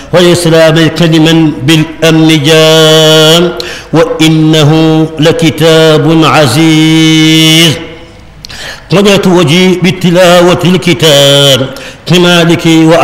والإسلام كلما بالأمن جاء وإنه لكتاب عزيز قضيت وجهي بتلاوة الكتاب كمالك